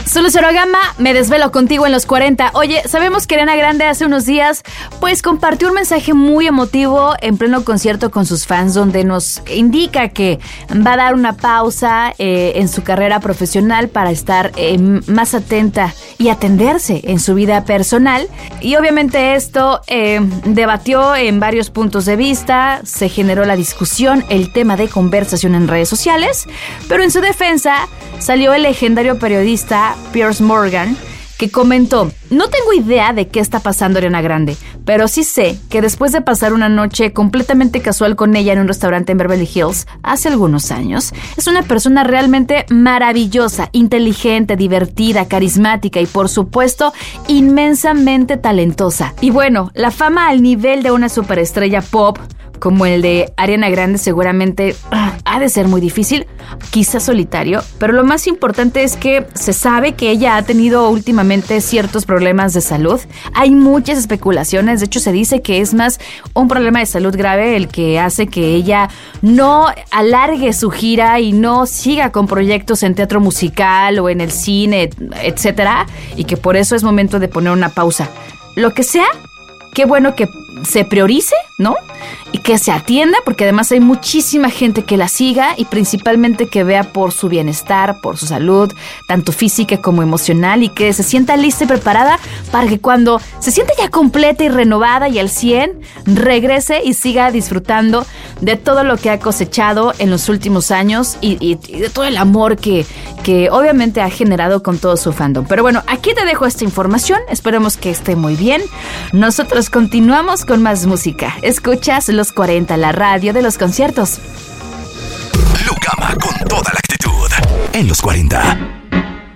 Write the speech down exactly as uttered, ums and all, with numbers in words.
Su Lucero Gama, me desvelo contigo en los cuarenta. Oye, sabemos que Ariana Grande hace unos días pues compartió un mensaje muy emotivo en pleno concierto con sus fans, donde nos indica que va a dar una pausa eh, en su carrera profesional para estar eh, más atenta y atenderse en su vida personal. Y obviamente esto eh, debatió en varios puntos de vista, se generó la discusión, el tema de conversación en redes sociales, pero en su defensa salió el legendario periodista Piers Morgan, que comentó: no tengo idea de qué está pasando Ariana Grande, pero sí sé que después de pasar una noche completamente casual con ella en un restaurante en Beverly Hills hace algunos años, es una persona realmente maravillosa, inteligente, divertida, carismática y por supuesto inmensamente talentosa. Y bueno, la fama al nivel de una superestrella pop como el de Ariana Grande seguramente uh, ha de ser muy difícil, quizás solitario, pero lo más importante es que se sabe que ella ha tenido últimamente ciertos problemas de salud. Hay muchas especulaciones, de hecho se dice que es más un problema de salud grave el que hace que ella no alargue su gira y no siga con proyectos en teatro musical o en el cine, etcétera, y que por eso es momento de poner una pausa. Lo que sea, qué bueno que se priorice, ¿no? Y que se atienda, porque además hay muchísima gente que la siga y principalmente que vea por su bienestar, por su salud, tanto física como emocional, y que se sienta lista y preparada para que cuando se sienta ya completa y renovada y al cien, regrese y siga disfrutando de todo lo que ha cosechado en los últimos años y, y, y de todo el amor que, que obviamente ha generado con todo su fandom. Pero bueno, aquí te dejo esta información, esperemos que esté muy bien. Nosotros continuamos con más música. Escuchas Los cuarenta, la radio de los conciertos. Lucama con toda la actitud en Los cuarenta.